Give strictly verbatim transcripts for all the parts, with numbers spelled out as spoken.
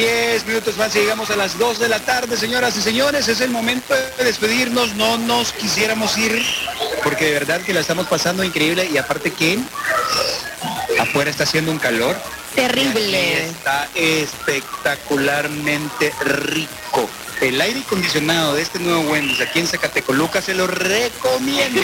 diez minutos más y llegamos a las dos de la tarde, señoras y señores. Es el momento de despedirnos. No nos quisiéramos ir porque de verdad que la estamos pasando increíble y aparte que afuera está haciendo un calor terrible. Está espectacularmente rico. El aire acondicionado de este nuevo Wendy's aquí en Zacatecoluca se lo recomiendo.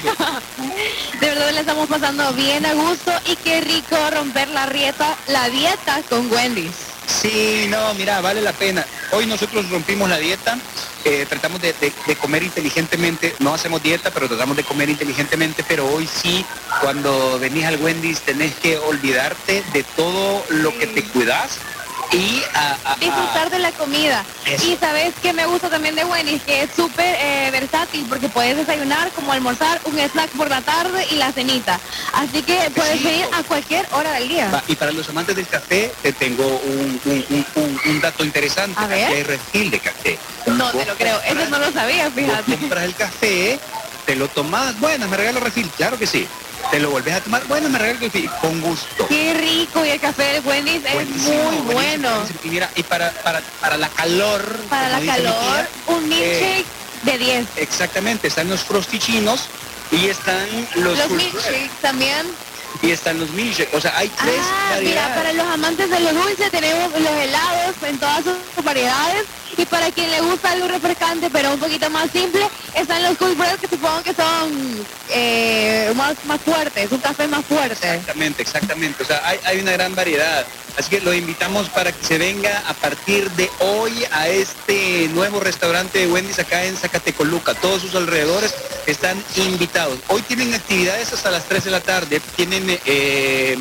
De verdad la estamos pasando bien a gusto y qué rico romper la dieta, la dieta con Wendy's. Sí, no, mira, vale la pena. Hoy nosotros rompimos la dieta, eh, tratamos de, de, de comer inteligentemente, no hacemos dieta, pero tratamos de comer inteligentemente, pero hoy sí, cuando venís al Wendy's tenés que olvidarte de todo lo sí. que te cuidas. Y a, a, disfrutar de la comida. Eso. Y sabes que me gusta también de Wendy's, que es súper eh, versátil porque puedes desayunar, como almorzar, un snack por la tarde y la cenita. Así que puedes venir a cualquier hora del día. Va, y para los amantes del café, te tengo un, un, un, un, un dato interesante. A ver. Aquí hay refil de café. No te lo creo, eso no lo sabía, fíjate. Compras el café, te lo tomas, bueno, me regalo refil, claro que sí. Te lo vuelves a tomar, bueno, me regalo refil, con gusto. Qué rico, y el café de Wendy's es buenísimo, muy buenísimo, bueno. Buenísimo. Y mira, y para, para, para la calor, para la calor, tía, un milkshake eh, de diez. Exactamente, están los frostichinos y están los... Los milkshakes también. Y están los milkshakes, o sea, hay tres ah, variedades. Mira, para los amantes de lo dulce tenemos los helados en todas sus variedades. Y para quien le gusta algo refrescante, pero un poquito más simple, están los cool bread, que supongo que son eh, más, más fuertes, un café más fuerte. Exactamente, exactamente. O sea, hay, hay una gran variedad. Así que lo invitamos para que se venga a partir de hoy a este nuevo restaurante de Wendy's acá en Zacatecoluca. Todos sus alrededores están invitados. Hoy tienen actividades hasta las tres de la tarde. Tienen eh,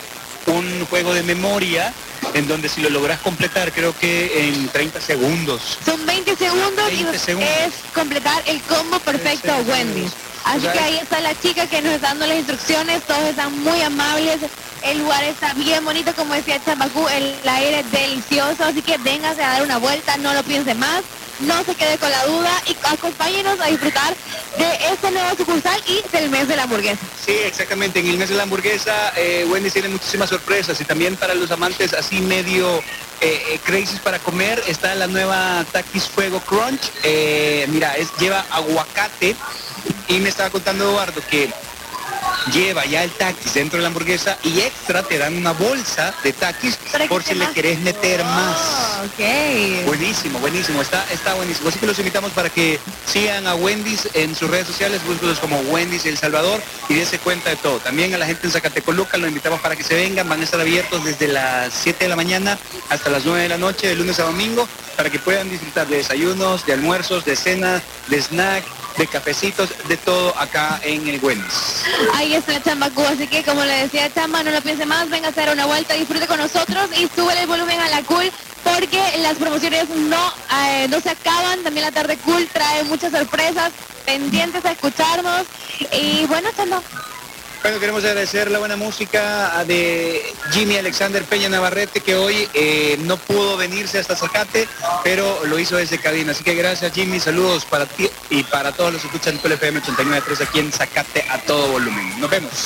un juego de memoria en donde si lo logras completar, creo que en treinta segundos. Son veinte segundos veinte y segundos. es completar el combo perfecto a Wendy's. Así o sea, que ahí está la chica que nos está dando las instrucciones, todos están muy amables, el lugar está bien bonito, como decía Chambacú, el aire es delicioso, así que véngase a dar una vuelta, no lo piense más, no se quede con la duda y acompáñenos a disfrutar de este nuevo sucursal y del mes de la hamburguesa. Sí, exactamente, en el mes de la hamburguesa eh, Wendy's tiene muchísimas sorpresas y también para los amantes así medio eh, crazy para comer está la nueva Takis Fuego Crunch, eh, mira, es, lleva aguacate. Y me estaba contando Eduardo que lleva ya el taquis dentro de la hamburguesa y extra te dan una bolsa de taquis por si le querés meter oh, más. Okay. Buenísimo, buenísimo, está, está buenísimo. Así que los invitamos para que sigan a Wendy's en sus redes sociales, búsquenlos como Wendy's El Salvador y dense cuenta de todo. También a la gente en Zacatecoluca los invitamos para que se vengan, van a estar abiertos desde las siete de la mañana hasta las nueve de la noche, de lunes a domingo, para que puedan disfrutar de desayunos, de almuerzos, de cena, de snack, de cafecitos, de todo acá en el Wendy's. Ahí está Chambacú, así que como le decía Chamba, no lo piense más, venga a hacer una vuelta, disfrute con nosotros y súbele el volumen a la Cool, porque las promociones no, eh, no se acaban, también la tarde Cool trae muchas sorpresas, pendientes a escucharnos, y bueno, Chamba. Bueno, queremos agradecer la buena música de Jimmy Alexander Peña Navarrete, que hoy eh, no pudo venirse hasta Zacate, pero lo hizo desde cabina. Así que gracias, Jimmy, saludos para ti y para todos los que escuchan Cool F M ochenta y nueve punto tres aquí en Zacate a todo volumen. Nos vemos.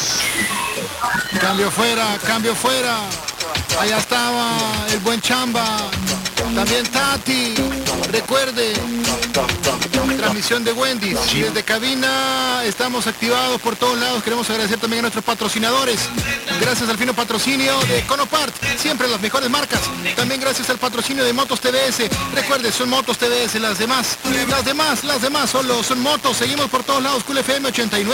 Cambio fuera, cambio fuera. Allá estaba el buen Chamba. También Tati. Recuerde, transmisión de Wendy's. Y desde cabina estamos activados por todos lados. Queremos agradecer también a nuestros patrocinadores. Gracias al fino patrocinio de Conopart, siempre las mejores marcas. También gracias al patrocinio de Motos T V S. Recuerde, son Motos T V S, las demás. Las demás, las demás solo son motos. Seguimos por todos lados, Cool F M ochenta y nueve.